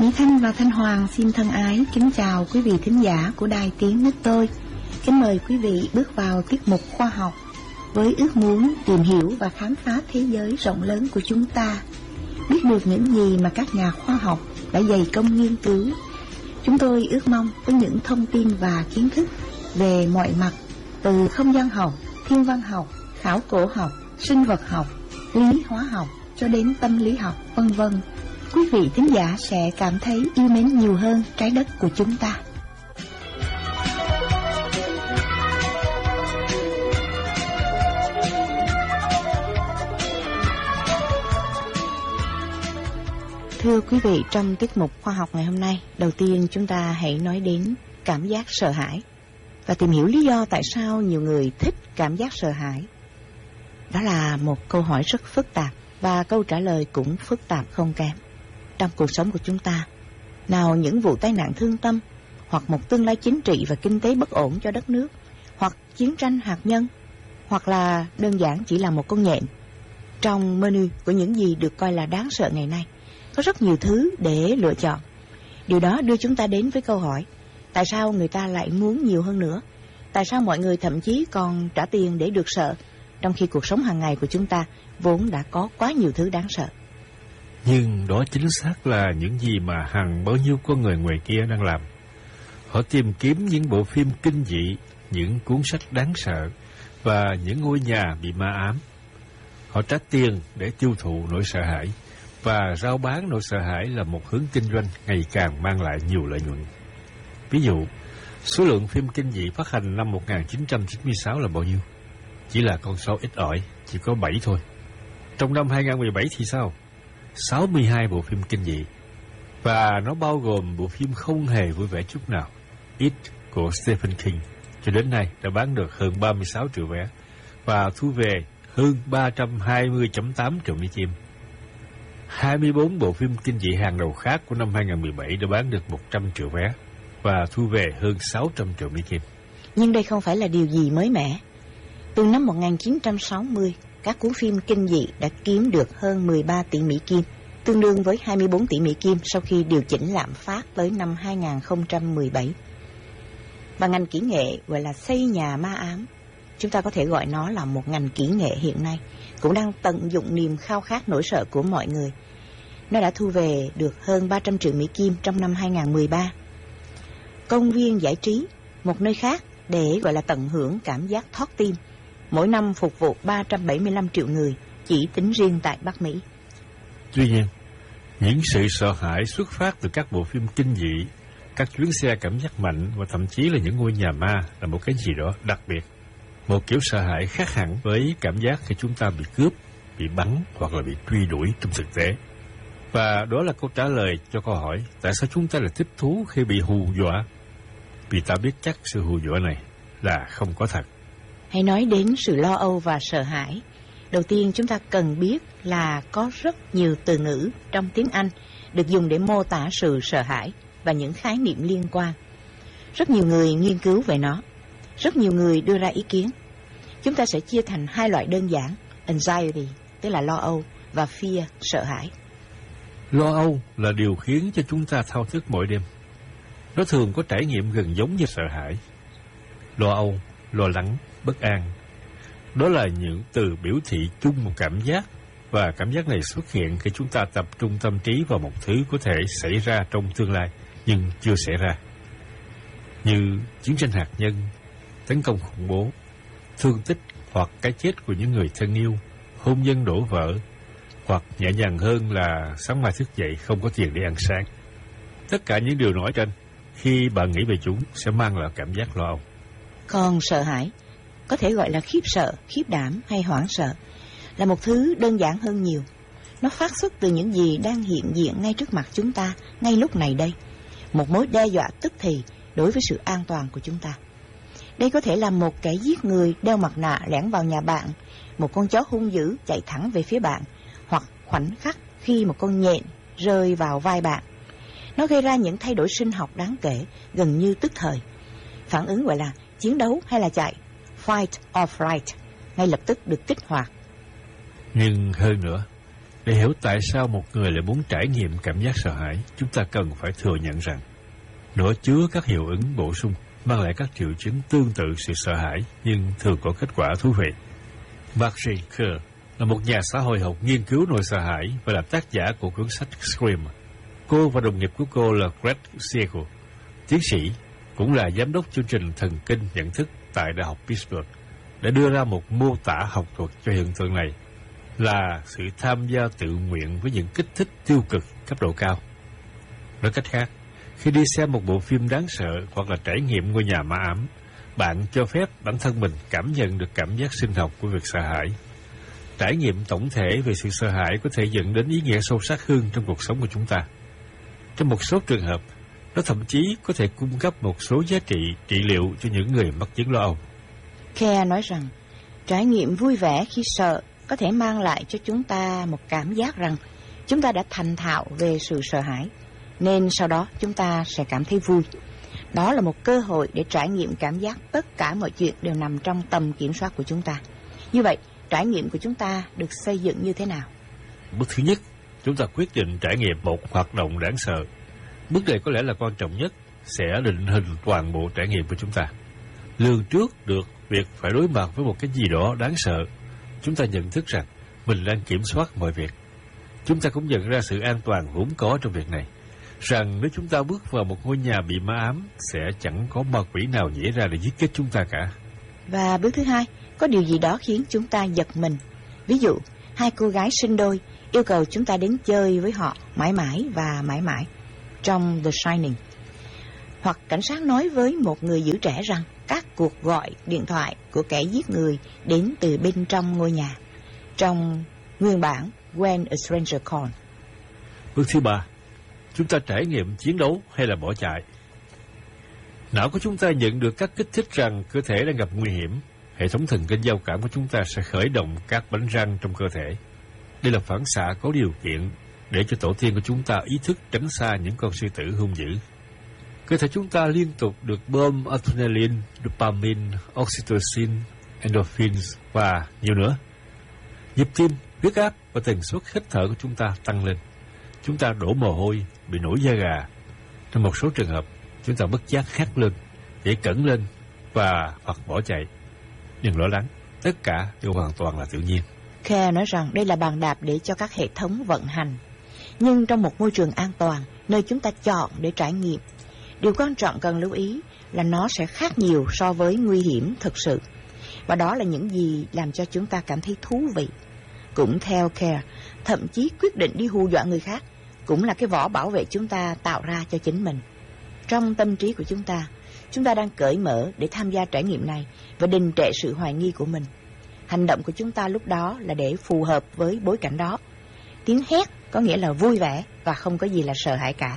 Mỹ Thanh và Thanh Hoàng xin thân ái kính chào quý vị thính giả của Đài Tiếng Nước Tôi. Kính mời quý vị bước vào tiết mục khoa học với ước muốn tìm hiểu và khám phá thế giới rộng lớn của chúng ta, biết được những gì mà các nhà khoa học đã dày công nghiên cứu. Chúng tôi ước mong với những thông tin và kiến thức về mọi mặt, từ không gian học, thiên văn học, khảo cổ học, sinh vật học, lý hóa học cho đến tâm lý học, vân vân, quý vị thính giả sẽ cảm thấy yêu mến nhiều hơn trái đất của chúng ta. Thưa quý vị, trong tiết mục khoa học ngày hôm nay, đầu tiên chúng ta hãy nói đến cảm giác sợ hãi và tìm hiểu lý do tại sao nhiều người thích cảm giác sợ hãi. Đó là một câu hỏi rất phức tạp và câu trả lời cũng phức tạp không kém. Trong cuộc sống của chúng ta, nào những vụ tai nạn thương tâm, hoặc một tương lai chính trị và kinh tế bất ổn cho đất nước, hoặc chiến tranh hạt nhân, hoặc là đơn giản chỉ là một con nhện. Trong menu của những gì được coi là đáng sợ ngày nay, có rất nhiều thứ để lựa chọn. Điều đó đưa chúng ta đến với câu hỏi, tại sao người ta lại muốn nhiều hơn nữa? Tại sao mọi người thậm chí còn trả tiền để được sợ, trong khi cuộc sống hàng ngày của chúng ta vốn đã có quá nhiều thứ đáng sợ? Nhưng đó chính xác là những gì mà hàng bao nhiêu con người ngoài kia đang làm. Họ tìm kiếm những bộ phim kinh dị, những cuốn sách đáng sợ và những ngôi nhà bị ma ám. Họ trả tiền để tiêu thụ nỗi sợ hãi, và rao bán nỗi sợ hãi là một hướng kinh doanh ngày càng mang lại nhiều lợi nhuận. Ví dụ, số lượng phim kinh dị phát hành năm 1996 là bao nhiêu? Chỉ là con số ít ỏi, chỉ có 7 thôi. Trong năm 2017 thì sao? 62 bộ phim kinh dị. Và nó bao gồm bộ phim không hề vui vẻ chút nào, It của Stephen King, cho đến nay đã bán được hơn 36 triệu vé và thu về hơn 320,8 triệu Mỹ Kim. 24 bộ phim kinh dị hàng đầu khác của năm 2017 đã bán được 100 triệu vé và thu về hơn 600 triệu Mỹ Kim. Nhưng đây không phải là điều gì mới mẻ. Từ năm 1960, các cuốn phim kinh dị đã kiếm được hơn 13 tỷ Mỹ Kim, tương đương với 24 tỷ Mỹ Kim sau khi điều chỉnh lạm phát tới năm 2017. Và ngành kỹ nghệ gọi là xây nhà ma ám, chúng ta có thể gọi nó là một ngành kỹ nghệ hiện nay, cũng đang tận dụng niềm khao khát nỗi sợ của mọi người. Nó đã thu về được hơn 300 triệu Mỹ Kim trong năm 2013. Công viên giải trí, một nơi khác để gọi là tận hưởng cảm giác thót tim, mỗi năm phục vụ 375 triệu người chỉ tính riêng tại Bắc Mỹ. Tuy nhiên, những sự sợ hãi xuất phát từ các bộ phim kinh dị, các chuyến xe cảm giác mạnh và thậm chí là những ngôi nhà ma là một cái gì đó đặc biệt. Một kiểu sợ hãi khác hẳn với cảm giác khi chúng ta bị cướp, bị bắn hoặc là bị truy đuổi trong thực tế. Và đó là câu trả lời cho câu hỏi tại sao chúng ta lại thích thú khi bị hù dọa. Vì ta biết chắc sự hù dọa này là không có thật. Hãy nói đến sự lo âu và sợ hãi. Đầu tiên chúng ta cần biết là có rất nhiều từ ngữ trong tiếng Anh được dùng để mô tả sự sợ hãi và những khái niệm liên quan. Rất nhiều người nghiên cứu về nó. Rất nhiều người đưa ra ý kiến. Chúng ta sẽ chia thành hai loại đơn giản, anxiety, tức là lo âu, và fear, sợ hãi. Lo âu là điều khiến cho chúng ta thao thức mỗi đêm. Nó thường có trải nghiệm gần giống như sợ hãi. Lo âu, lo lắng, bất an. Đó là những từ biểu thị chung một cảm giác, và cảm giác này xuất hiện khi chúng ta tập trung tâm trí vào một thứ có thể xảy ra trong tương lai nhưng chưa xảy ra, như chiến tranh hạt nhân, tấn công khủng bố, thương tích hoặc cái chết của những người thân yêu, hôn nhân đổ vỡ, hoặc nhẹ nhàng hơn là sáng mai thức dậy không có tiền để ăn sáng. Tất cả những điều nói trên, khi bạn nghĩ về chúng, sẽ mang lại cảm giác lo âu. Còn sợ hãi, có thể gọi là khiếp sợ, khiếp đảm hay hoảng sợ, là một thứ đơn giản hơn nhiều. Nó phát xuất từ những gì đang hiện diện ngay trước mặt chúng ta, ngay lúc này đây. Một mối đe dọa tức thì đối với sự an toàn của chúng ta. Đây có thể là một kẻ giết người đeo mặt nạ lẻn vào nhà bạn, một con chó hung dữ chạy thẳng về phía bạn, hoặc khoảnh khắc khi một con nhện rơi vào vai bạn. Nó gây ra những thay đổi sinh học đáng kể, gần như tức thời. Phản ứng gọi là chiến đấu hay là chạy, fight or flight, ngay lập tức được kích hoạt. Nhưng hơn nữa, Để hiểu tại sao một người lại muốn trải nghiệm cảm giác sợ hãi, chúng ta cần phải thừa nhận rằng nó chứa các hiệu ứng bổ sung, mang lại các triệu chứng tương tự sự sợ hãi nhưng thường có kết quả thú vị. Margie Kerr là một nhà xã hội học nghiên cứu nỗi sợ hãi và là tác giả của cuốn sách Scream. Cô và đồng nghiệp của cô là Greg Siegel, tiến sĩ, cũng là giám đốc chương trình thần kinh nhận thức tại Đại học Pittsburgh, đã đưa ra một mô tả học thuật cho hiện tượng này là sự tham gia tự nguyện với những kích thích tiêu cực cấp độ cao. Nói cách khác, khi đi xem một bộ phim đáng sợ hoặc là trải nghiệm ngôi nhà ma ám, bạn cho phép bản thân mình cảm nhận được cảm giác sinh học của việc sợ hãi. Trải nghiệm tổng thể về sự sợ hãi có thể dẫn đến ý nghĩa sâu sắc hơn trong cuộc sống của chúng ta. Trong một số trường hợp, nó thậm chí có thể cung cấp một số giá trị trị liệu cho những người mắc chứng lo âu. Kerr nói rằng, trải nghiệm vui vẻ khi sợ có thể mang lại cho chúng ta một cảm giác rằng chúng ta đã thành thạo về sự sợ hãi, nên sau đó chúng ta sẽ cảm thấy vui. Đó là một cơ hội để trải nghiệm cảm giác tất cả mọi chuyện đều nằm trong tầm kiểm soát của chúng ta. Như vậy, trải nghiệm của chúng ta được xây dựng như thế nào? Bước thứ nhất, chúng ta quyết định trải nghiệm một hoạt động đáng sợ. Bước này có lẽ là quan trọng nhất, sẽ định hình toàn bộ trải nghiệm của chúng ta. Lường trước được việc phải đối mặt với một cái gì đó đáng sợ, chúng ta nhận thức rằng mình đang kiểm soát mọi việc. Chúng ta cũng nhận ra sự an toàn vốn có trong việc này, rằng nếu chúng ta bước vào một ngôi nhà bị ma ám, sẽ chẳng có ma quỷ nào nhảy ra để giết chết chúng ta cả. Và bước thứ hai, có điều gì đó khiến chúng ta giật mình. Ví dụ, hai cô gái sinh đôi yêu cầu chúng ta đến chơi với họ mãi mãi và mãi mãi trong The Shining. Hoặc cảnh sát nói với một người giữ trẻ rằng các cuộc gọi điện thoại của kẻ giết người đến từ bên trong ngôi nhà, trong nguyên bản When a Stranger Calls. Bước thứ ba, chúng ta trải nghiệm chiến đấu hay là bỏ chạy. Não của chúng ta nhận được các kích thích rằng cơ thể đang gặp nguy hiểm. Hệ thống thần kinh giao cảm của chúng ta sẽ khởi động các bánh răng trong cơ thể. Đây là phản xạ có điều kiện để cho tổ tiên của chúng ta ý thức tránh xa những con sư tử hung dữ. Cơ thể chúng ta liên tục được bơm adrenaline, dopamine, oxytocin, endorphins và nhiều nữa. Nhịp tim, huyết áp và tần suất hít thở của chúng ta tăng lên. Chúng ta đổ mồ hôi, bị nổi da gà. Trong một số trường hợp, chúng ta bất giác hét lên, nhảy cẫng lên và hoặc bỏ chạy. Đừng lo lắng, tất cả đều hoàn toàn là tự nhiên. Kerr nói rằng đây là bàn đạp để cho các hệ thống vận hành, nhưng trong một môi trường an toàn, nơi chúng ta chọn để trải nghiệm. Điều quan trọng cần lưu ý là nó sẽ khác nhiều so với nguy hiểm thực sự. Và đó là những gì làm cho chúng ta cảm thấy thú vị. Cũng theo Kerr, thậm chí quyết định đi hù dọa người khác cũng là cái vỏ bảo vệ chúng ta tạo ra cho chính mình. Trong tâm trí của chúng ta đang cởi mở để tham gia trải nghiệm này và đình trệ sự hoài nghi của mình. Hành động của chúng ta lúc đó là để phù hợp với bối cảnh đó. Tiếng hét có nghĩa là vui vẻ và không có gì là sợ hãi cả.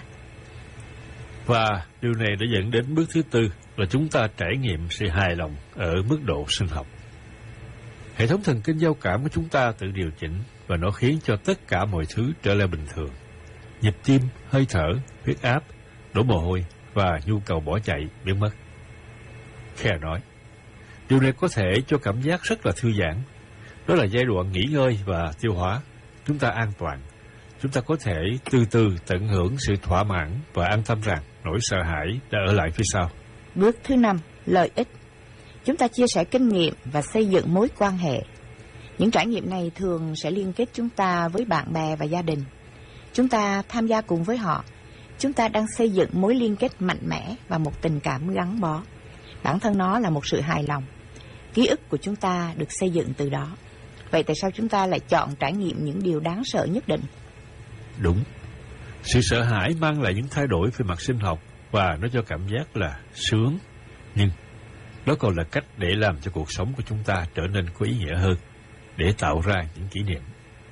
Và điều này đã dẫn đến bước thứ tư là chúng ta trải nghiệm sự hài lòng ở mức độ sinh học. Hệ thống thần kinh giao cảm của chúng ta tự điều chỉnh và nó khiến cho tất cả mọi thứ trở lại bình thường. Nhịp tim, hơi thở, huyết áp, đổ mồ hôi và nhu cầu bỏ chạy biến mất. Kerr nói, điều này có thể cho cảm giác rất là thư giãn. Đó là giai đoạn nghỉ ngơi và tiêu hóa. Chúng ta an toàn. Chúng ta có thể từ từ tận hưởng sự thỏa mãn và an tâm rằng nỗi sợ hãi đã ở lại phía sau. Bước thứ 5, lợi ích. Chúng ta chia sẻ kinh nghiệm và xây dựng mối quan hệ. Những trải nghiệm này thường sẽ liên kết chúng ta với bạn bè và gia đình. Chúng ta tham gia cùng với họ. Chúng ta đang xây dựng mối liên kết mạnh mẽ và một tình cảm gắn bó. Bản thân nó là một sự hài lòng. Ký ức của chúng ta được xây dựng từ đó. Vậy tại sao chúng ta lại chọn trải nghiệm những điều đáng sợ nhất định? Đúng. Sự sợ hãi mang lại những thay đổi về mặt sinh học và nó cho cảm giác là sướng. Nhưng đó còn là cách để làm cho cuộc sống của chúng ta trở nên có ý nghĩa hơn, để tạo ra những kỷ niệm.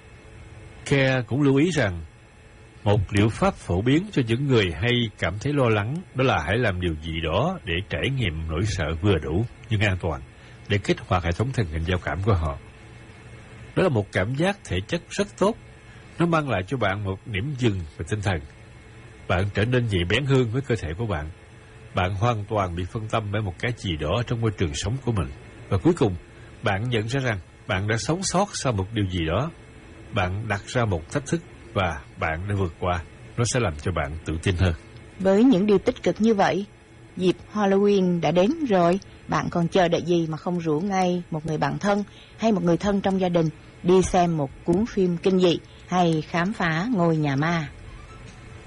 Kerr cũng lưu ý rằng một liệu pháp phổ biến cho những người hay cảm thấy lo lắng đó là hãy làm điều gì đó để trải nghiệm nỗi sợ vừa đủ nhưng an toàn, để kích hoạt hệ thống thần kinh giao cảm của họ. Đó là một cảm giác thể chất rất tốt. Nó mang lại cho bạn một điểm dừng về tinh thần. Bạn trở nên nhạy bén hơn với cơ thể của bạn. Bạn hoàn toàn bị phân tâm bởi một cái gì đó trong môi trường sống của mình. Và cuối cùng, bạn nhận ra rằng bạn đã sống sót sau một điều gì đó. bạn đặt ra một thách thức và bạn đã vượt qua. Nó sẽ làm cho bạn tự tin hơn. Với những điều tích cực như vậy, dịp Halloween đã đến rồi. Bạn còn chờ đợi gì mà không rủ ngay một người bạn thân hay một người thân trong gia đình đi xem một cuốn phim kinh dị hay khám phá ngôi nhà ma?